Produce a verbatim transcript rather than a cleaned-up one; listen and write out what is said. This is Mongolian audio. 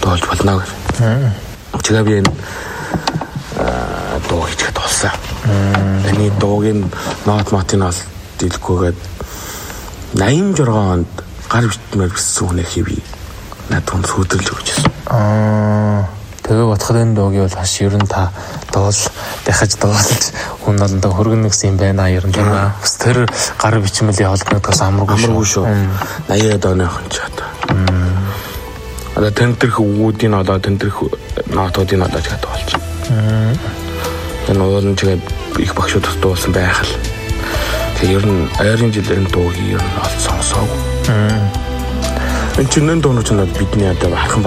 тоолж болно гэж. Чигээ би энэ дуу хийхэд болсон. Эний дуугийн нот мотын ол дэлгүүгээд найман жургаан онд гар битмээр биссэн хүнээ хийвээ. Надад сүудрлж өгчээсэн. Аа тэгээ бодоход энэ дуугийн бол хаш ер нь та доол дахиж доолж хүн олондоо хөргөн нэгсэн юм байна ер нь тийм аа. Бас тэр гар бичмэлийн холбогдохоос амаргүй амаргүй шүү. наяад оныхон ч одоо. Одоо тэнтрэх үүдийн олоо тэнтрэх нотуудын олоо ч гэдэг болж. Энэ уул нь чигээ их багшууд тусдуулсан байх л. Тэгээ ер нь ойрын жилийн дуугийн ер нь олж сонсоог. Энэ чинэн дуунууд нь бидний одоо хархан